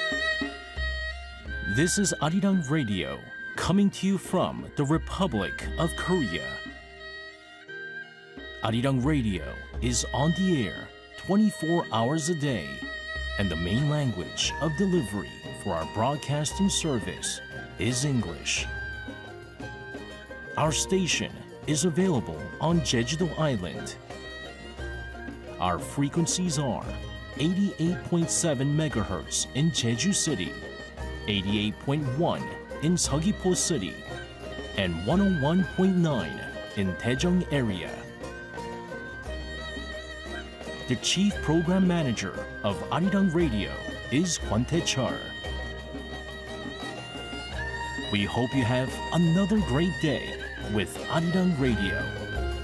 This is Arirang Radio, coming to you from the Republic of Korea. Arirang Radio is on the air 24 hours a day, and the main language of delivery for our broadcasting service is English. Our station is available on Jeju-do Island. Our frequencies are 88.7 MHz in Jeju City, 88.1 in Seogwipo City, and 101.9 in Daejeong area. The Chief Program Manager of Arirang Radio is Kwon Tae-chul. We hope you have another great day with Arirang Radio.